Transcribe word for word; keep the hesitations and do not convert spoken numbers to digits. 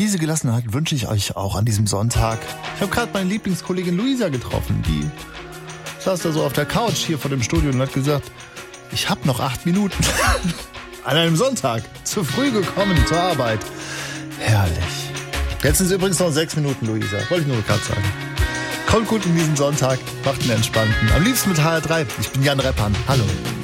diese Gelassenheit wünsche ich euch auch an diesem Sonntag. Ich habe gerade meine Lieblingskollegin Luisa getroffen. Die saß da so auf der Couch hier vor dem Studio und hat gesagt, ich habe noch acht Minuten. An einem Sonntag. Zu früh gekommen zur Arbeit. Herrlich. Jetzt sind es übrigens noch sechs Minuten, Luisa. Wollte ich nur gerade sagen. Kommt gut in diesen Sonntag. Macht einen entspannten. Am liebsten mit H R drei. Ich bin Jan Reppan. Hallo.